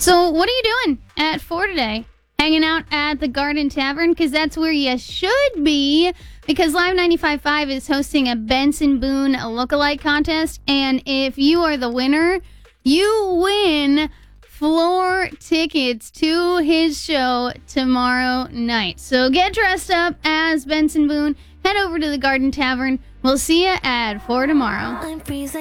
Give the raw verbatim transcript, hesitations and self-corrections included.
So what are you doing at four today? Hanging out at the Garden Tavern? Because that's where you should be. Because Live ninety-five point five is hosting a Benson Boone lookalike contest. And if you are the winner, you win floor tickets to his show tomorrow night. So get dressed up as Benson Boone. Head over to the Garden Tavern. We'll see you at four tomorrow. I'm freezing.